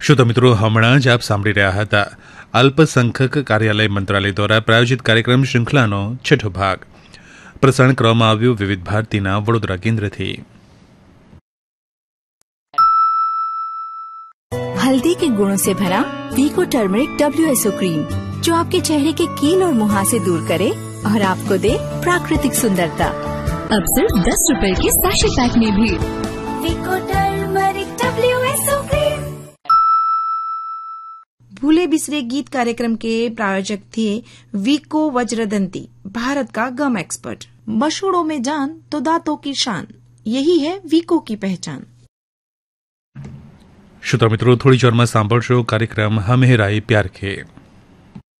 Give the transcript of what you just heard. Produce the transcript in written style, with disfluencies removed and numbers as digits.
શ્રોતા મિત્રો, હમણાં જ આપ સાંભળી રહ્યા હતા અલ્પસંખ્યક કાર્યાલય મંત્રાલય દ્વારા પ્રાયોજિત કાર્યક્રમ શૃંખલાનો છઠ્ઠો ભાગ પ્રસારણ કરવામાં આવ્યું વિવિધ ભારતીના વડોદરા કેન્દ્રથી। हल्दी के गुणों से भरा वीको टर्मरिक WSO क्रीम जो आपके चेहरे के कील और मुहासे दूर करे और आपको दे प्राकृतिक सुंदरता। अब सिर्फ 10 रुपए के सैशे पैक में भी वीको टर्मरिक WSO क्रीम। भूले बिसरे गीत कार्यक्रम के प्रायोजक थे वीको वज्रदंती, भारत का गम एक्सपर्ट। मशहूरों में जान तो दांतों की शान, यही है वीको की पहचान। श्रोता मित्रों, थोड़ी देर में सांभळशो कार्यक्रम हमें राय प्यार के।